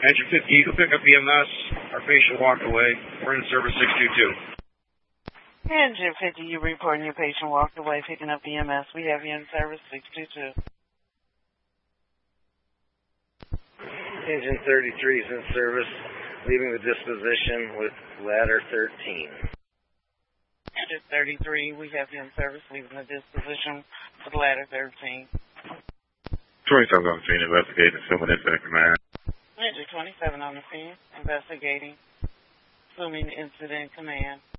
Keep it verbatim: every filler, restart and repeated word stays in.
Engine fifty, you can pick up E M S. Our patient walked away. We're in service six two two. Engine fifty, you reporting your patient walked away, picking up E M S. We have you in service six two two. Engine thirty-three is in service, leaving the disposition with ladder thirteen. Engine thirty-three, we have you in service, leaving the disposition with ladder thirteen. twenty-seven on the scene, investigating, assuming incident command. Engine twenty-seven on the scene, investigating, assuming incident command.